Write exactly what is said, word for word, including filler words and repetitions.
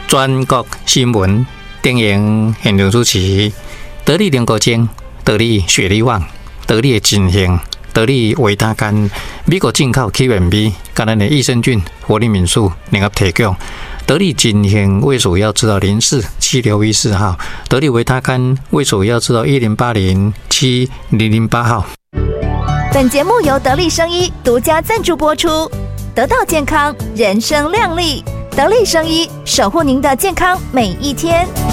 全国新闻电影现场主持，得力联国精，得力雪力旺，得力金兴，得力维他干，美国进口 Q M B， 跟咱的益生菌、活力敏素联合提供。得力金兴胃鼠药治疗零四七六一四号，得力维他干胃鼠药治疗一零八零七零零八号。 本节目由得力生医独家赞助播出，得到健康，人生亮丽。得力生医，守护您的健康每一天。